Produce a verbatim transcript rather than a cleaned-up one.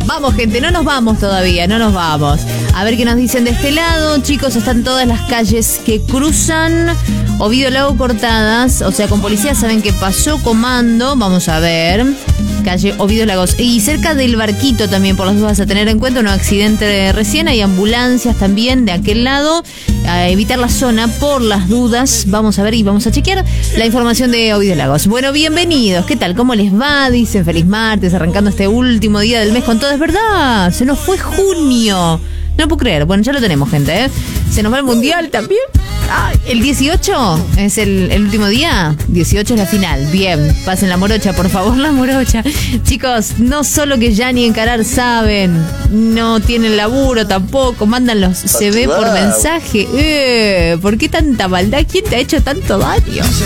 Vamos, gente, no nos vamos todavía, no nos vamos. A ver qué nos dicen de este lado. Chicos, están todas las calles que cruzan Ovidio Lago cortadas. O sea, con policías saben que pasó comando. Vamos a ver. Calle Ovidio Lagos. Y cerca del Barquito también, por las dudas a tener en cuenta, un accidente recién. Hay ambulancias también de aquel lado. A evitar la zona por las dudas. Vamos a ver y vamos a chequear la información de Ovidio Lagos. Bueno, bienvenidos. ¿Qué tal? ¿Cómo les va? Dicen feliz martes, arrancando este último día del mes con todo. Es verdad, se nos fue junio. No puedo creer. Bueno, ya lo tenemos, gente, ¿eh? Se nos va el mundial también. Ah, ¿el dieciocho es el, el último día? dieciocho es la final. Bien, pasen la morocha, por favor, la morocha. Chicos, no solo que ya ni encarar saben, no tienen laburo tampoco, mandan los C V por mensaje. Eh, ¿por qué tanta maldad? ¿Quién te ha hecho tanto daño?